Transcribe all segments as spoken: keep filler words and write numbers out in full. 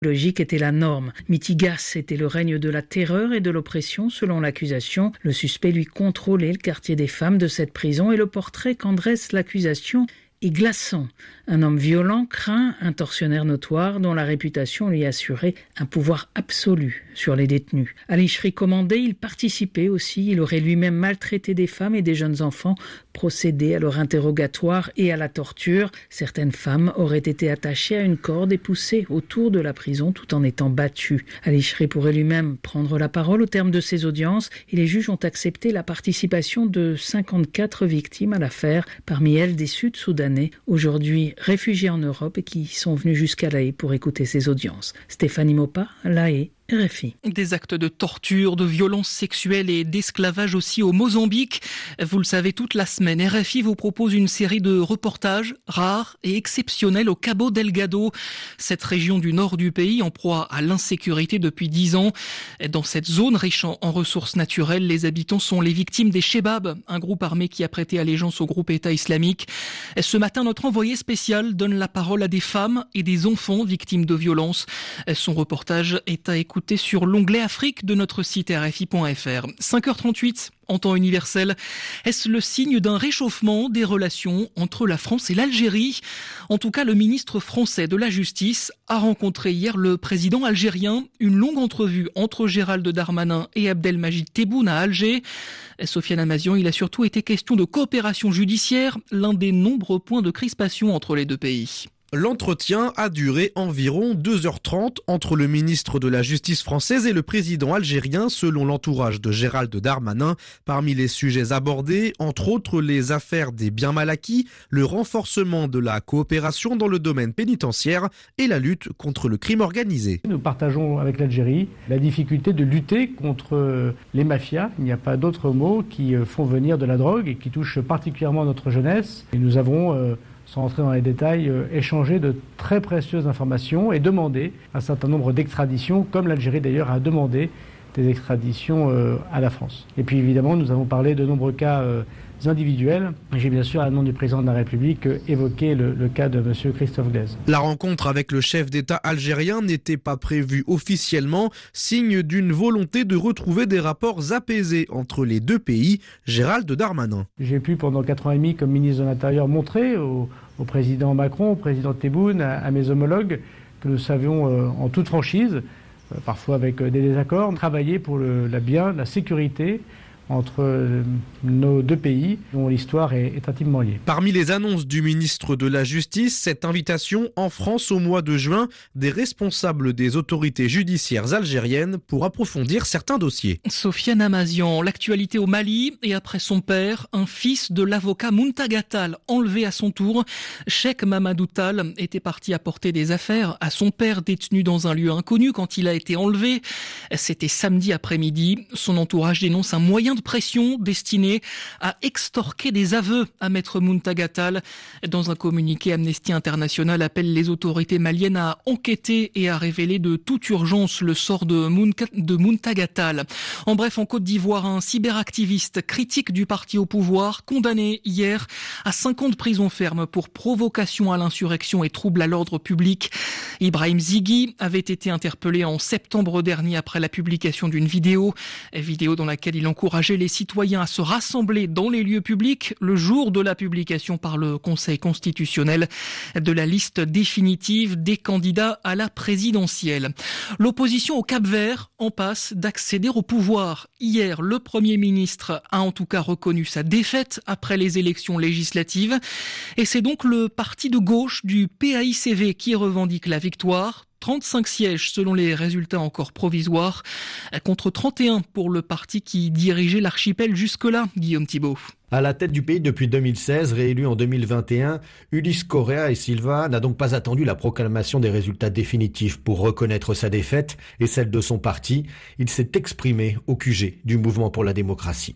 Logique était la norme. Mitigas était le règne de la terreur et de l'oppression selon l'accusation. Le suspect lui contrôlait le quartier des femmes de cette prison et le portrait qu'en dresse l'accusation est glaçant. Un homme violent, craint, un tortionnaire notoire dont la réputation lui assurait un pouvoir absolu sur les détenus. À l'Icherie commandée, il participait aussi. Il aurait lui-même maltraité des femmes et des jeunes enfants, procédé à leur interrogatoire et à la torture. Certaines femmes auraient été attachées à une corde et poussées autour de la prison tout en étant battues. À l'Icherie pourrait lui-même prendre la parole au terme de ces audiences et les juges ont accepté la participation de cinquante-quatre victimes à l'affaire, parmi elles des Sud-Soudanais, aujourd'hui réfugiés en Europe et qui sont venus jusqu'à La Haye pour écouter ces audiences. Stéphanie Mopa, La Haye. R F I. Des actes de torture, de violence sexuelle et d'esclavage aussi au Mozambique. Vous le savez, toute la semaine, R F I vous propose une série de reportages rares et exceptionnels au Cabo Delgado, cette région du nord du pays en proie à l'insécurité depuis dix ans. Dans cette zone riche en ressources naturelles, les habitants sont les victimes des Chebab, un groupe armé qui a prêté allégeance au groupe État islamique. Ce matin, notre envoyé spécial donne la parole à des femmes et des enfants victimes de violences. Son reportage est à écouter sur l'onglet Afrique de notre site R F I point F R. cinq heures trente-huit en temps universel. Est-ce le signe d'un réchauffement des relations entre la France et l'Algérie ? En tout cas, le ministre français de la Justice a rencontré hier le président algérien. Une longue entrevue entre Gérald Darmanin et Abdelmajid Tebboune à Alger. Sofiane Amazian, il a surtout été question de coopération judiciaire, l'un des nombreux points de crispation entre les deux pays. L'entretien a duré environ deux heures trente entre le ministre de la Justice française et le président algérien, selon l'entourage de Gérald Darmanin. Parmi les sujets abordés, entre autres les affaires des biens mal acquis, le renforcement de la coopération dans le domaine pénitentiaire et la lutte contre le crime organisé. Nous partageons avec l'Algérie la difficulté de lutter contre les mafias. Il n'y a pas d'autre mot qui font venir de la drogue et qui touchent particulièrement notre jeunesse. Et nous avons... Euh, sans entrer dans les détails, euh, échanger de très précieuses informations et demander un certain nombre d'extraditions, comme l'Algérie d'ailleurs a demandé des extraditions euh, à la France. Et puis évidemment, nous avons parlé de nombreux cas euh, individuels. J'ai bien sûr, à nom du président de la République, euh, évoqué le, le cas de M. Christophe Glaise. La rencontre avec le chef d'État algérien n'était pas prévue officiellement, signe d'une volonté de retrouver des rapports apaisés entre les deux pays. Gérald Darmanin. J'ai pu, pendant quatre ans et demi, comme ministre de l'Intérieur, montrer au, au président Macron, au président Tebboune, à, à mes homologues, que nous savions euh, en toute franchise, euh, parfois avec euh, des désaccords, travailler pour le, la bien, la sécurité entre nos deux pays dont l'histoire est, est intimement liée. Parmi les annonces du ministre de la Justice, cette invitation en France au mois de juin des responsables des autorités judiciaires algériennes pour approfondir certains dossiers. Sofiane Amazian, l'actualité au Mali et après son père, un fils de l'avocat Muntagha Tall enlevé à son tour. Cheikh Mamadou Tall était parti apporter des affaires à son père détenu dans un lieu inconnu quand il a été enlevé. C'était samedi après-midi. Son entourage dénonce un moyen de pression destiné à extorquer des aveux à maître Muntagha Tall. Dans un communiqué, Amnesty International appelle les autorités maliennes à enquêter et à révéler de toute urgence le sort de, Munka, de Muntagha Tall. En bref, en Côte d'Ivoire, un cyberactiviste critique du parti au pouvoir, condamné hier à cinq ans de prison ferme pour provocation à l'insurrection et trouble à l'ordre public. Ibrahim Zighi avait été interpellé en septembre dernier après la publication d'une vidéo, vidéo dans laquelle il encourageait les citoyens à se rassembler dans les lieux publics le jour de la publication par le Conseil constitutionnel de la liste définitive des candidats à la présidentielle. L'opposition au Cap-Vert en passe d'accéder au pouvoir. Hier, le Premier ministre a en tout cas reconnu sa défaite après les élections législatives. Et c'est donc le parti de gauche du P A I C V qui revendique la victoire. trente-cinq sièges selon les résultats encore provisoires, contre trente et un pour le parti qui dirigeait l'archipel jusque-là, Guillaume Thibault. À la tête du pays depuis deux mille seize, réélu en deux mille vingt et un, Ulysse Correa et Silva n'a donc pas attendu la proclamation des résultats définitifs pour reconnaître sa défaite et celle de son parti. Il s'est exprimé au Q G du Mouvement pour la démocratie.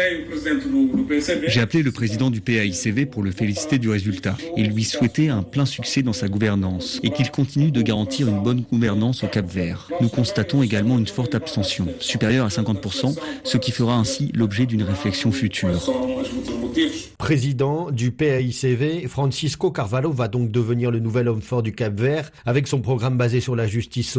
J'ai appelé le président du P A I C V pour le féliciter du résultat et lui souhaiter un plein succès dans sa gouvernance et qu'il continue de garantir une bonne gouvernance au Cap-Vert. Nous constatons également une forte abstention, supérieure à cinquante pour cent, ce qui fera ainsi l'objet d'une réflexion future. Président du P A I C V, Francisco Carvalho va donc devenir le nouvel homme fort du Cap-Vert avec son programme basé sur la justice